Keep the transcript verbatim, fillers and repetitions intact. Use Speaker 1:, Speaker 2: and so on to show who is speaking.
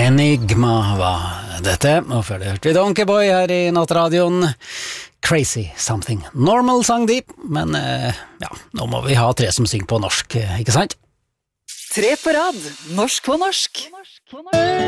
Speaker 1: Enigma var dette, og før det hørte vi Donkeyboy her i Nattradioen. Crazy Something. Normal sang de, men eh, ja, nå må vi ha tre som synger på norsk, ikke sant?
Speaker 2: Tre på rad, norsk på norsk.